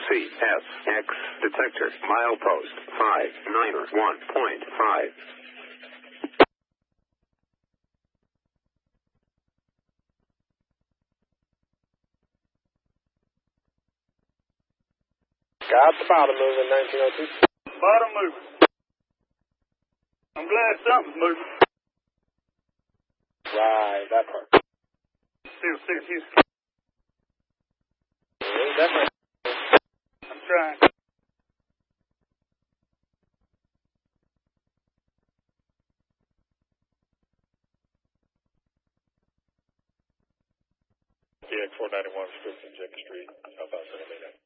CSX detector, milepost 591.5. Got the bottom moving, 1902. Bottom moving. I'm glad something's moving. Right, that part. Still 6 Houston. Yeah, definitely. I'm trying. TX 491, Scripps and Jack Street, southbound San Diego.